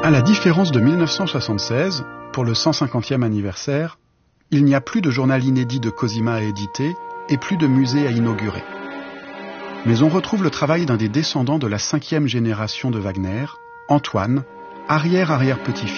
À la différence de 1976, pour le 150e anniversaire, il n'y a plus de journal inédit de Cosima à éditer et plus de musée à inaugurer. Mais on retrouve le travail d'un des descendants de la 5e génération de Wagner, Antoine, arrière-arrière-petit-fils.